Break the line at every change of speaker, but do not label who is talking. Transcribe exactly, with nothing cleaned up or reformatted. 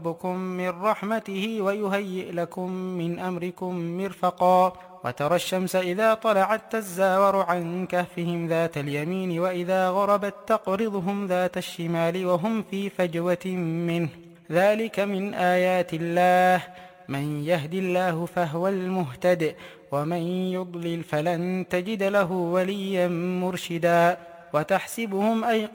ربكم من رحمته ويهيئ لكم من أمركم مرفقا وترى الشمس إذا طلعت تزاور عن كهفهم ذات اليمين وإذا غربت تقرضهم ذات الشمال وهم في فجوة منه ذلك من آيات الله من يهد الله فهو المهتد ومن يضلل فلن تجد له وليا مرشدا وتحسبهم أيقاظا